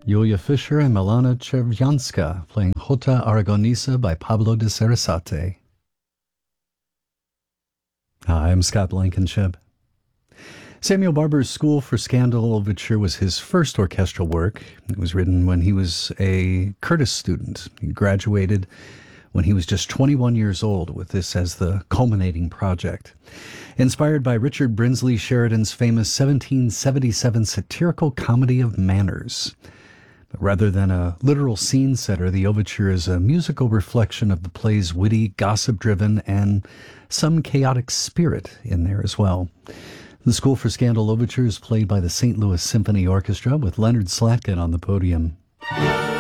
Yulia Fischer and Milana Chervianska playing Jota Aragonesa by Pablo de Sarasate. Hi, I'm Scott Blankenship. Samuel Barber's School for Scandal Overture was his first orchestral work. It was written when he was a Curtis student. He graduated when he was just 21 years old, with this as the culminating project. Inspired by Richard Brinsley Sheridan's famous 1777 satirical comedy of Manners. But rather than a literal scene setter, the overture is a musical reflection of the play's witty, gossip-driven, and some chaotic spirit in there as well. The School for Scandal Overture is played by the St. Louis Symphony Orchestra with Leonard Slatkin on the podium.